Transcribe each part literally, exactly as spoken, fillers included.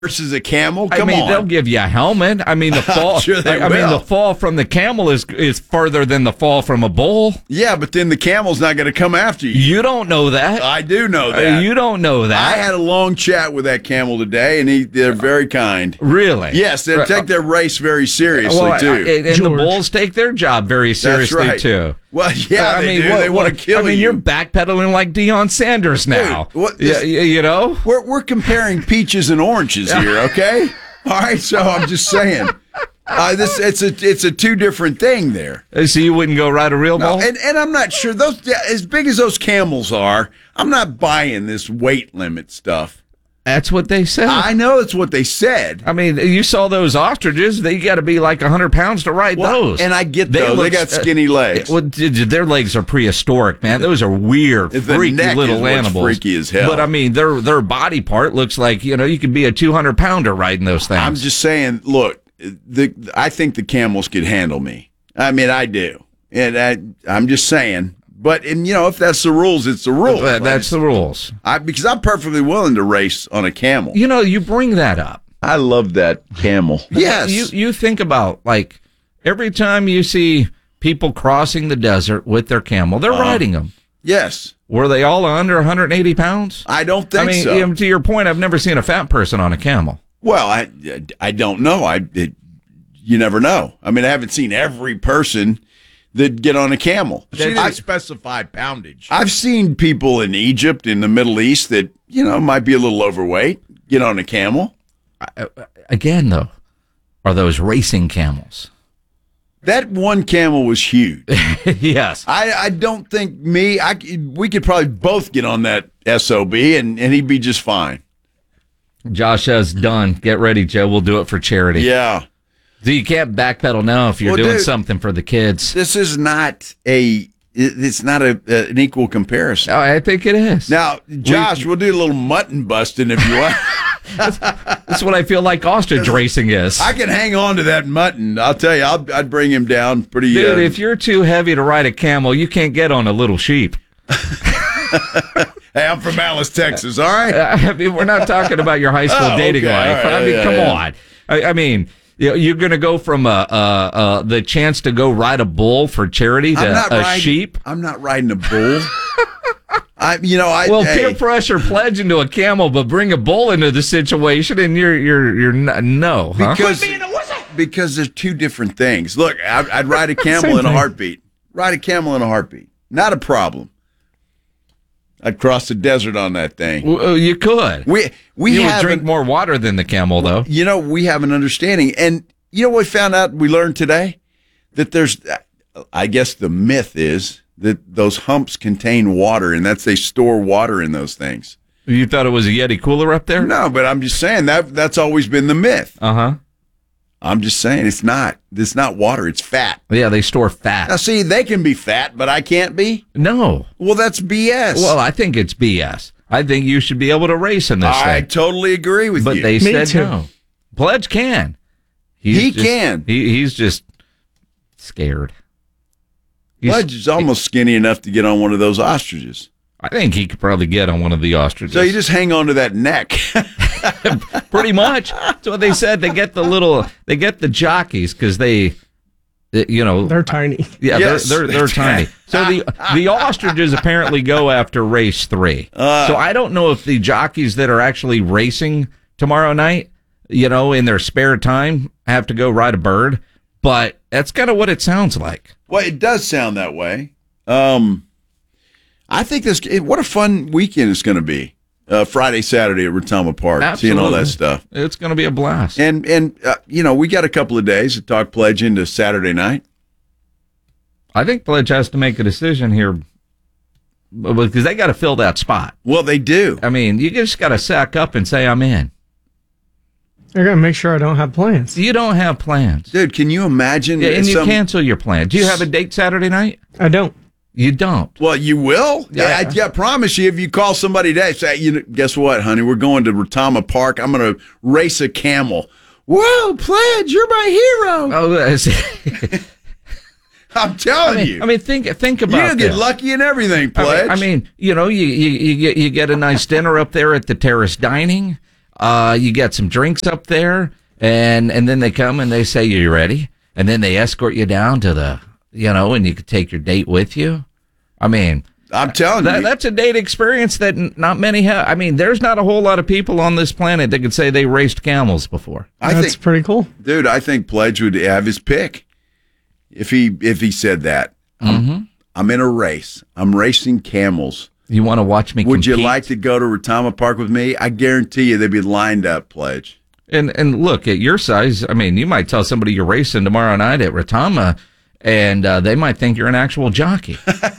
versus a camel? Come I mean, on. they'll give you a helmet. I mean, the fall. sure they I, I mean, will. the fall from the camel is is further than the fall from a bull. Yeah, but then the camel's not going to come after you. You don't know that. I do know that. Uh, you don't know that. I had a long chat with that camel today, and he, they're very kind. Really? Yes, they take their race very seriously, well, too. I, and and the bulls take their job very seriously, right. too. Well, yeah, I they mean, do. what- they want to what- kill you. I mean, you're backpedaling like Deion Sanders now. Dude, what- Yeah, this- y- you know? We're, we're comparing peaches and oranges here, okay? All right, so I'm just saying. Uh, this it's a it's a two different thing there. Uh, So you wouldn't go ride a real No, bull? and and I'm not sure those as big as those camels are. I'm not buying this weight limit stuff. That's what they said. I know it's what they said. I mean, you saw those ostriches. They got to be like one hundred pounds to ride Well, those. and I get those. They look- got skinny legs. Well, d- d- their legs are prehistoric, man. Those are weird, The freaky neck little is what's animals. freaky as hell. But I mean, their their body part looks like, you know, you could be a two hundred pounder riding those things. I'm just saying. Look, the I think the camels could handle me. I mean, I do, and I I'm just saying. But and you know, if that's the rules, it's the rules. Uh, That's the rules. I because I'm perfectly willing to race on a camel. You know, you bring that up. I love that camel. Yes. You you think about, like, every time you see people crossing the desert with their camel, they're Uh-huh. riding them. Yes. Were they all under one hundred eighty pounds? I don't think I mean, so. you know, to your point, I've never seen a fat person on a camel. Well, I I don't know. I it, you never know. I mean, I haven't seen every person that get on a camel. They I, specify poundage. I've seen people in Egypt, in the Middle East, that you know might be a little overweight get on a camel. Again, though, are those racing camels? That one camel was huge. Yes. I, I don't think me. I c- we could probably both get on that S O B, and, and he'd be just fine. Josh says, done. Get ready, Joe. We'll do it for charity. Yeah. So you can't backpedal now if you're Well, doing dude, something for the kids. This is not a. it- It's not a, a an equal comparison. Oh, I think it is. Now, Josh, we'll do a little mutton busting if you want. That's what I feel like ostrich racing is. I can hang on to that mutton. I'll tell you, I'll, I'd bring him down pretty. Dude, uh, if you're too heavy to ride a camel, you can't get on a little sheep. Hey, I'm from Alice, Texas. All right. I mean, we're not talking about your high school Oh, dating okay. life. All right. I mean, Yeah, come yeah. on. I, I mean, you know, you're going to go from uh, uh, uh, the chance to go ride a bull for charity I'm to not a riding, sheep. I'm not riding a bull. I, you know, I. Well, hey, peer pressure pledge into a camel, but bring a bull into the situation, and you're you're you're n- no, huh? because because there's two different things. Look, I'd, I'd ride a camel Same in a thing. heartbeat. Ride a camel in a heartbeat. Not a problem. I'd cross the desert on that thing. Well, you could. We we you would have drink an- more water than the camel, though. You know, we have an understanding, and you know what we found out? We learned today that there's, I guess the myth is that those humps contain water, and that's they store water in those things. You thought it was a Yeti cooler up there? No, but I'm just saying that that's always been the myth. Uh huh. I'm just saying it's not. It's not water. It's fat. Yeah, they store Now, fat. see, they can be fat, but I can't be. No. Well, that's B S. Well, I think it's B S. I think you should be able to race in this I thing. totally agree with But you. they Me said too. no. Pledge can. He's He just- can. He, he's just scared. He's- Pledge is almost skinny enough to get on one of those ostriches. I think he could probably get on one of the ostriches. So you just hang on to that neck. Pretty much. That's what they said. They get the little, they get the jockeys because they, they, you know, They're tiny. yeah, Yes. they're they're, they're tiny. So the the ostriches apparently go after race three. Uh. so I don't know if the jockeys that are actually racing tomorrow night, you know, in their spare time, have to go ride a bird. But that's kind of what it sounds like. Well, it does sound that way. Um, I think this. What a fun weekend it's going to be. Uh, Friday, Saturday at Retama Park, seeing all that Absolutely. stuff. It's going to be a blast. And and uh, you know, we got a couple of days to talk pledge into Saturday night. I think Pledge has to make a decision here because they got to fill that spot. Well, they do. I mean, you just got to sack up and say, I'm in. They're gonna make sure I don't have plans. You don't have plans. Dude, can you imagine? Yeah, and you some- cancel your plan. Do you have a date Saturday night? I don't. You don't. Well, you will. Yeah. Yeah, I, I promise you. If you call somebody today, say, you know, guess what, honey? We're going to Retama Park. I'm going to race a camel. Whoa, Pledge, you're my hero. Oh, that's- I'm telling I mean, you. I mean, think think you about get this. lucky in everything, I Pledge. mean, I mean, you know, you, you you get you get a nice dinner up there at the terrace dining. Uh, you get some drinks up there, and and then they come and they say, "You ready?" And then they escort you down to the, you know, and you could take your date with you. I mean, I'm telling that, you. that's a date experience that n- not many have. I mean, there's not a whole lot of people on this planet that could say they raced camels before. I That's think, pretty cool. dude, I think Pledge would have his pick if he if he said that. Mm-hmm. I'm, I'm in a race. I'm racing camels. You want to watch me Would you compete? like to go to Retama Park with me? I guarantee you they'd be lined up, Pledge. And and look, at your size, I mean, you might tell somebody you're racing tomorrow night at Retama, and uh, they might think you're an actual jockey.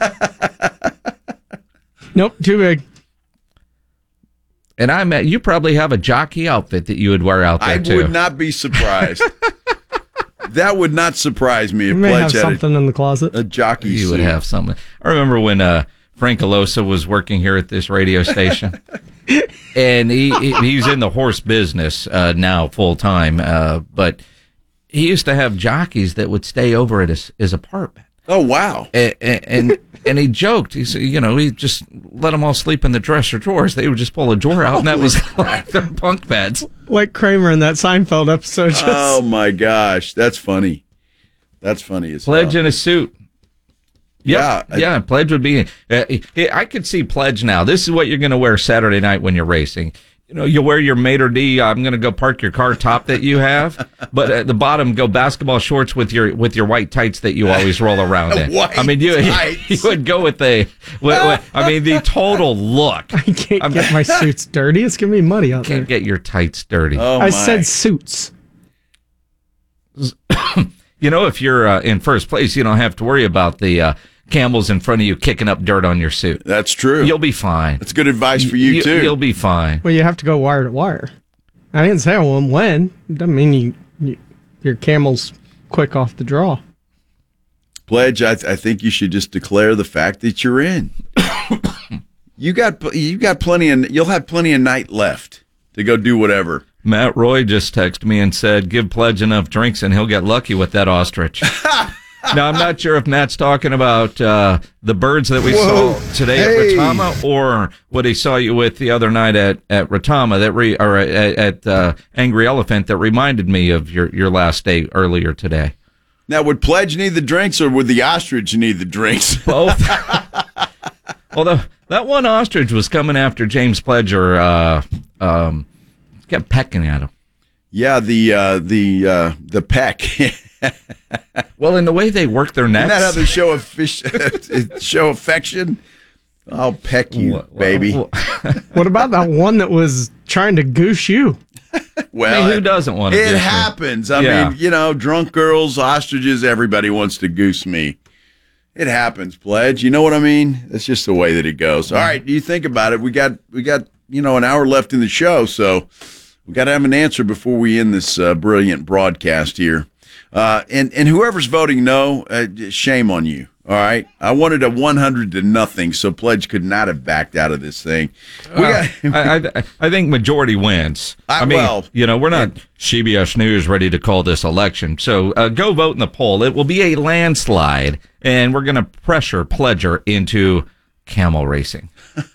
Nope, too big. And I met you probably have a jockey outfit that you would wear out there I too. would not be surprised. That would not surprise me if You may have Pledge had something in the closet. a, a jockey You suit. would have something. I remember when uh, Frank Alosa was working here at this radio station, and he, he he's in the horse business uh, now full time. Uh, but he used to have jockeys that would stay over at his, his apartment. Oh, wow. And, and and he joked. He said, you know, he just let them all sleep in the dresser drawers. They would just pull a drawer out, and that was like their bunk beds. Like Kramer in that Seinfeld episode. Just, Oh, my gosh. That's funny. That's funny as Pledge hell. in a suit. Yeah, Yep. I- Yeah, Pledge would be. Uh, I could see Pledge now. This is what you're going to wear Saturday night when you're racing. You know, you wear your maitre d'. I'm going to go park your car top that you have, but at the bottom go basketball shorts with your with your white tights that you always roll around in. White I mean, you tights. you would go with the. With, with, I mean, the total look. I can't I'm- get my suits dirty. It's going to be muddy out Can't there. get your tights dirty. Oh, I my. said suits. You know, if you're uh, in first place, you don't have to worry about the uh, camels in front of you kicking up dirt on your suit. That's true. You'll be fine. That's good advice for you, too. You'll be fine. Well, you have to go wire to wire. I didn't say I won when. Doesn't mean you, you your camel's quick off the draw. Pledge, I, th- I think you should just declare the fact that you're in. you got pl- you got plenty of you'll have plenty of night left to go do whatever. Matt Roy just texted me and said, give Pledge enough drinks and he'll get lucky with that ostrich. Now, I'm not sure if Matt's talking about uh, the birds that we Whoa. saw today Hey. at Retama or what he saw you with the other night at, at Retama, that re, or at, at uh, Angry Elephant, that reminded me of your, your last day earlier today. Now, would Pledge need the drinks or would the ostrich need the drinks? Both. Although that one ostrich was coming after James Pledge, or uh, um, kept pecking at him. Yeah, the uh, the uh, the peck. Well, in the way they work their necks. Isn't that how they show of fish, show affection? I'll peck you, Well, baby. well, What about that one that was trying to goose you? Well, I mean, who doesn't want to It goose me? happens. I Yeah. mean, you know, drunk girls, ostriches, everybody wants to goose me. It happens, Pledge. You know what I mean? That's just the way that it goes. All right, you think about it. We got we got, you know, an hour left in the show, so we got to have an answer before we end this uh, brilliant broadcast here. Uh, and, and whoever's voting no, uh, shame on you. All right. I wanted a one hundred to nothing, so Pledge could not have backed out of this thing. We Well, got, I, I, I think majority wins. I- I mean, well, you know, we're not C B S News ready to call this election. So uh, go vote in the poll. It will be a landslide, and we're going to pressure Pledger into camel racing.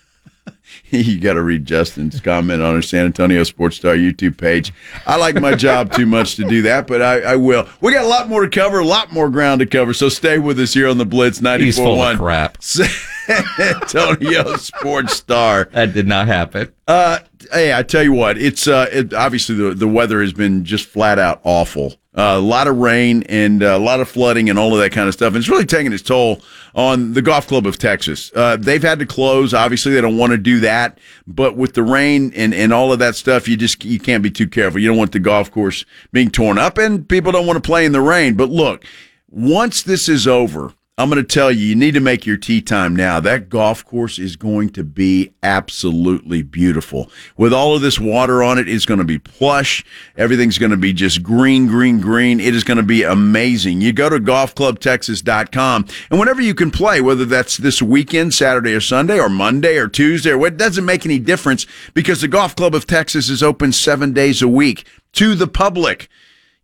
You got to read Justin's comment on our San Antonio Sports Star YouTube page. I like my job too much to do that, but I, I will. We got a lot more to cover, a lot more ground to cover, so stay with us here on the Blitz He's ninety-four full point one. of crap. San Antonio Sports Star. That did not happen. Uh, hey, I tell you what, it's uh, it, obviously the the weather has been just flat out awful. Uh, a lot of rain and uh, a lot of flooding and all of that kind of stuff. And it's really taking its toll on the Golf Club of Texas. Uh, they've had to close. Obviously, they don't want to do that. But with the rain and, and all of that stuff, you just you can't be too careful. You don't want the golf course being torn up, and people don't want to play in the rain. But look, once this is over, I'm going to tell you, you need to make your tee time now. That golf course is going to be absolutely beautiful. With all of this water on it, it's going to be plush. Everything's going to be just green, green, green. It is going to be amazing. You go to golf club texas dot com, and whenever you can play, whether that's this weekend, Saturday or Sunday, or Monday or Tuesday, or what, it doesn't make any difference because the Golf Club of Texas is open seven days a week to the public.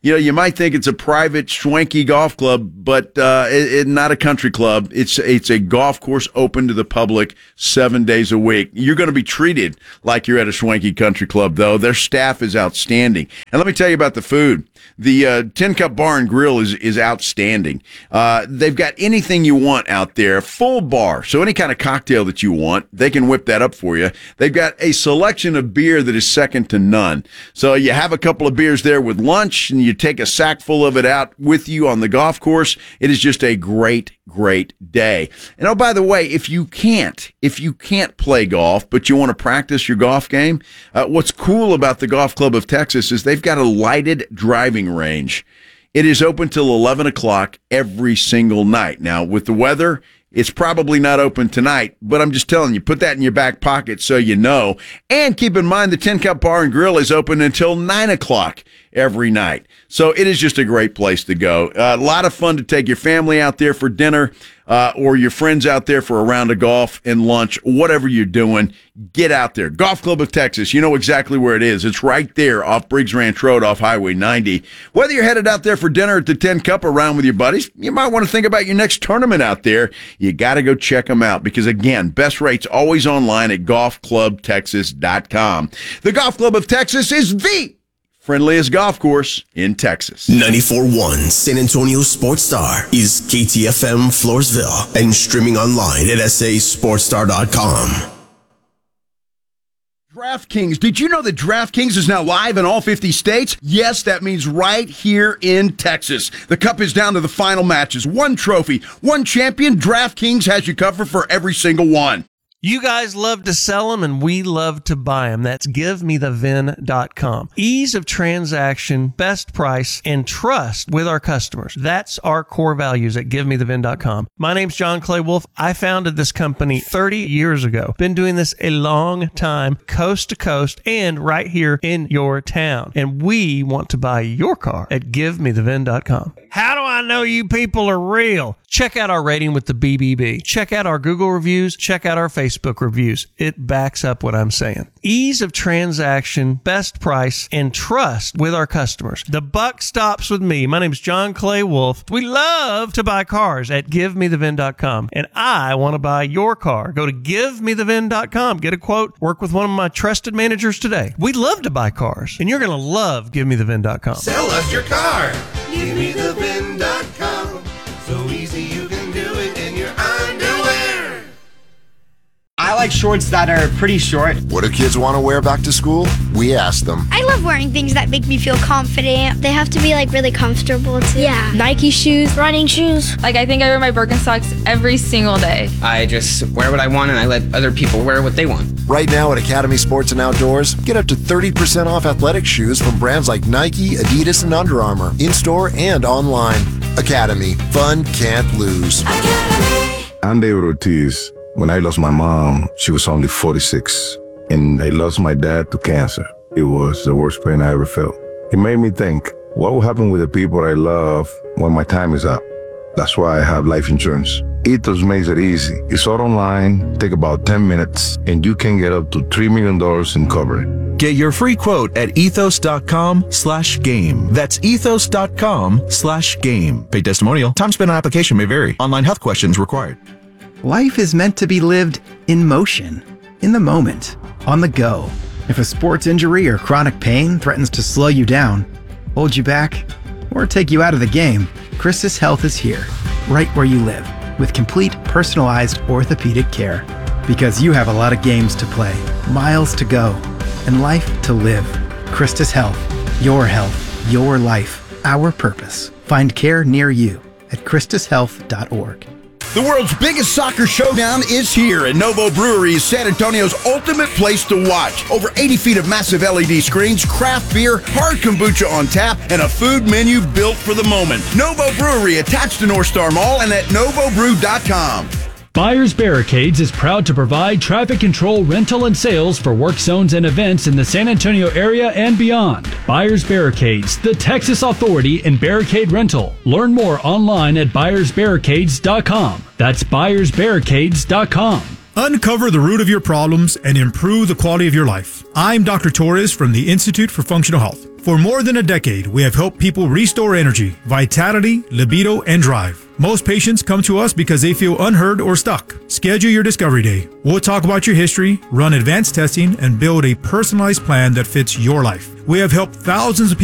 You know, you might think it's a private schwanky golf club, but uh, it, it, not a country club. It's it's a golf course open to the public seven days a week. You're going to be treated like you're at a schwanky country club, though. Their staff is outstanding. And let me tell you about the food. The uh, Tin Cup Bar and Grill is is outstanding. Uh, they've got anything you want out there, full bar. So any kind of cocktail that you want, they can whip that up for you. They've got a selection of beer that is second to none. So you have a couple of beers there with lunch, and you take a sack full of it out with you on the golf course. It is just a great, great day. And oh, by the way, if you can't, if you can't play golf, but you want to practice your golf game, uh, what's cool about the Golf Club of Texas is they've got a lighted driving range. It is open till eleven o'clock every single night. Now, with the weather, it's probably not open tonight, but I'm just telling you, put that in your back pocket so you know. And keep in mind, the Tin Cup Bar and Grill is open until nine o'clock every night. So it is just a great place to go. Uh, a lot of fun to take your family out there for dinner uh, or your friends out there for a round of golf and lunch, whatever you're doing. Get out there. Golf Club of Texas, you know exactly where it is. It's right there off Briggs Ranch Road off Highway ninety. Whether you're headed out there for dinner at the Tin Cup or around with your buddies, you might want to think about your next tournament out there. You got to go check them out because, again, best rates always online at golf club texas dot com. The Golf Club of Texas is the friendliest golf course in Texas. ninety-four point one San Antonio Sports Star is K T F M Floresville and streaming online at S A sports star dot com. DraftKings. Did you know that DraftKings is now live in all fifty states? Yes, that means right here in Texas. The Cup is down to the final matches. One trophy, one champion. DraftKings has you covered for every single one. You guys love to sell them, and we love to buy them. That's give me the V I N dot com. Ease of transaction, best price, and trust with our customers. That's our core values at give me the V I N dot com. My name's John Clay Wolf. I founded this company thirty years ago. Been doing this a long time, coast to coast, and right here in your town. And we want to buy your car at give me the V I N dot com. How do I know you people are real? Check out our rating with the B B B. Check out our Google reviews. Check out our Facebook reviews. It backs up what I'm saying. Ease of transaction, best price, and trust with our customers. The buck stops with me. My name's John Clay Wolf. We love to buy cars at give me the V I N dot com. And I want to buy your car. Go to give me the V I N dot com. Get a quote. Work with one of my trusted managers today. We love to buy cars. And you're going to love give me the V I N dot com. Sell us your car. give me the V I N dot com. So easy you can do it in your underwear. I like shorts that are pretty short. What do kids want to wear back to school? We ask them. I love wearing things that make me feel confident. They have to be like really comfortable too. Yeah. Nike shoes, running shoes. Like I think I wear my Birkenstocks every single day. I just wear what I want and I let other people wear what they want. Right now at Academy Sports and Outdoors, get up to thirty percent off athletic shoes from brands like Nike, Adidas, and Under Armour, in-store and online. Academy. Fun can't lose. Academy. I'm David Ortiz. When I lost my mom, she was only forty-six, and I lost my dad to cancer. It was the worst pain I ever felt. It made me think, what will happen with the people I love when my time is up? That's why I have life insurance. Ethos makes it easy. It's all online, take about ten minutes, and you can get up to three million dollars in coverage. Get your free quote at ethos.com slash game. That's ethos.com slash game. Paid testimonial. Time spent on application may vary. Online health questions required. Life is meant to be lived in motion, in the moment, on the go. If a sports injury or chronic pain threatens to slow you down, hold you back, or take you out of the game, Christus Health is here, right where you live, with complete personalized orthopedic care. Because you have a lot of games to play, miles to go, and life to live. Christus Health, your health, your life, our purpose. Find care near you at christus health dot org. The world's biggest soccer showdown is here, and Novo Brewery is San Antonio's ultimate place to watch. Over eighty feet of massive L E D screens, craft beer, hard kombucha on tap, and a food menu built for the moment. Novo Brewery, attached to North Star Mall and at novo brew dot com. Buyers Barricades is proud to provide traffic control, rental, and sales for work zones and events in the San Antonio area and beyond. Buyers Barricades, the Texas authority in barricade rental. Learn more online at buyers barricades dot com. That's buyers barricades dot com. Uncover the root of your problems and improve the quality of your life. I'm Doctor Torres from the Institute for Functional Health. For more than a decade, we have helped people restore energy, vitality, libido, and drive. Most patients come to us because they feel unheard or stuck. Schedule your discovery day. We'll talk about your history, run advanced testing, and build a personalized plan that fits your life. We have helped thousands of people